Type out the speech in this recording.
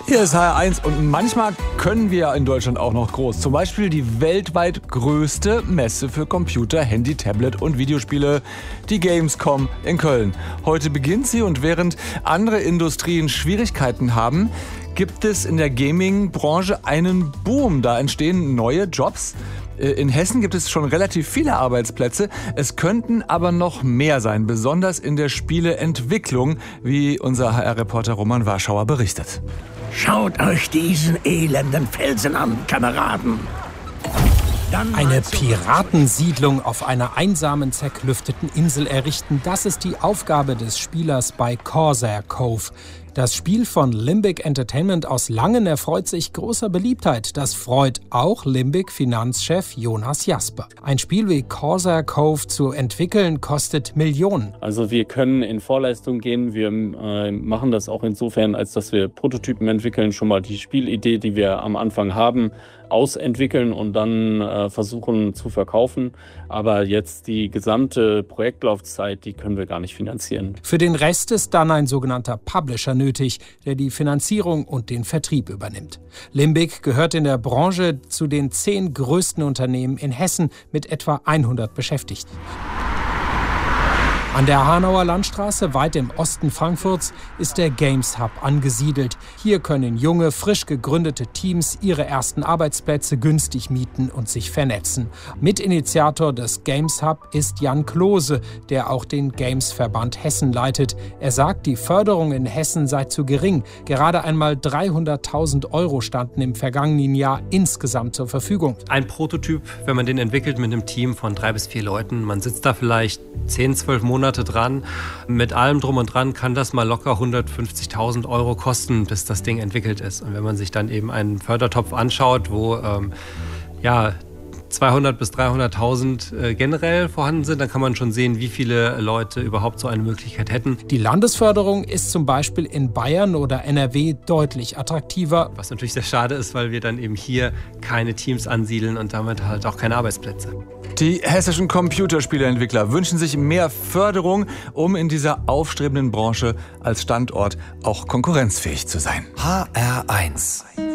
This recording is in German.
Hier ist HR1 und manchmal können wir in Deutschland auch noch groß. Zum Beispiel die weltweit größte Messe für Computer, Handy, Tablet und Videospiele, die Gamescom in Köln. Heute beginnt sie und während andere Industrien Schwierigkeiten haben, gibt es in der Gaming-Branche einen Boom. Da entstehen neue Jobs. In Hessen gibt es schon relativ viele Arbeitsplätze. Es könnten aber noch mehr sein, besonders in der Spieleentwicklung, wie unser HR-Reporter Roman Warschauer berichtet. Schaut euch diesen elenden Felsen an, Kameraden. Eine Piratensiedlung auf einer einsamen, zerklüfteten Insel errichten, das ist die Aufgabe des Spielers bei Corsair Cove. Das Spiel von Limbic Entertainment aus Langen erfreut sich großer Beliebtheit. Das freut auch Limbic-Finanzchef Jonas Jasper. Ein Spiel wie Corsair Cove zu entwickeln, kostet Millionen. Also wir können in Vorleistung gehen. Wir machen das auch insofern, als dass wir Prototypen entwickeln, schon mal die Spielidee, die wir am Anfang haben, ausentwickeln und dann versuchen zu verkaufen. Aber jetzt die gesamte Projektlaufzeit, die können wir gar nicht finanzieren. Für den Rest ist dann ein sogenannter Publisher nötig, der die Finanzierung und den Vertrieb übernimmt. Limbic gehört in der Branche zu den 10 größten Unternehmen in Hessen mit etwa 100 Beschäftigten. An der Hanauer Landstraße, weit im Osten Frankfurts, ist der Games Hub angesiedelt. Hier können junge, frisch gegründete Teams ihre ersten Arbeitsplätze günstig mieten und sich vernetzen. Mitinitiator des Games Hub ist Jan Klose, der auch den Games-Verband Hessen leitet. Er sagt, die Förderung in Hessen sei zu gering. Gerade einmal 300.000 € standen im vergangenen Jahr insgesamt zur Verfügung. Ein Prototyp, wenn man den entwickelt mit einem Team von 3 bis 4 Leuten, man sitzt da vielleicht 10, 12 Monate dran. Mit allem drum und dran kann das mal locker 150.000 € kosten, bis das Ding entwickelt ist. Und wenn man sich dann eben einen Fördertopf anschaut, wo 200 bis 300.000 generell vorhanden sind, dann kann man schon sehen, wie viele Leute überhaupt so eine Möglichkeit hätten. Die Landesförderung ist zum Beispiel in Bayern oder NRW deutlich attraktiver. Was natürlich sehr schade ist, weil wir dann eben hier keine Teams ansiedeln und damit halt auch keine Arbeitsplätze. Die hessischen Computerspieleentwickler wünschen sich mehr Förderung, um in dieser aufstrebenden Branche als Standort auch konkurrenzfähig zu sein. HR1